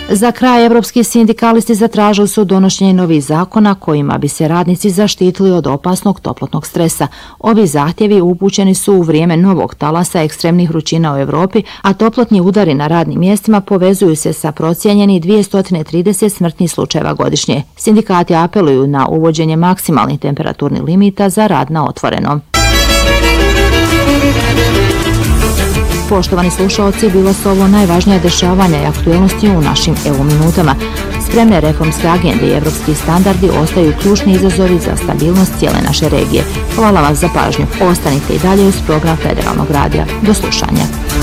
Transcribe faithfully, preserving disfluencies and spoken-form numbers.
Za kraj, evropski sindikalisti zatražili su donošenje novih zakona kojima bi se radnici zaštitili od opasnog toplotnog stresa. Ovi zahtjevi upućeni su u vrijeme novog talasa ekstremnih vrućina u Europi, a toplotni udari na radnim mjestima povezuju se sa procijenjeni dvjesto trideset smrtnih slučajeva godišnje. Sindikati apeluju na uvođenje maksimalnih temperaturnih limita za rad na otvorenom. Poštovani slušalci, bilo su ovo najvažnija dešavanja i aktuelnosti u našim E U minutama. Spremne reformske agende i evropski standardi ostaju ključni izazovi za stabilnost cijele naše regije. Hvala vas za pažnju. Ostanite i dalje uz program Federalnog radija. Do slušanja.